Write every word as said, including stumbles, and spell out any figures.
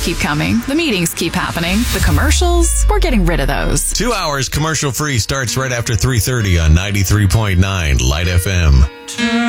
keep coming. The meetings keep happening. The commercials, we're getting rid of those. Two hours commercial free starts right after three thirty on ninety-three point nine Light F M.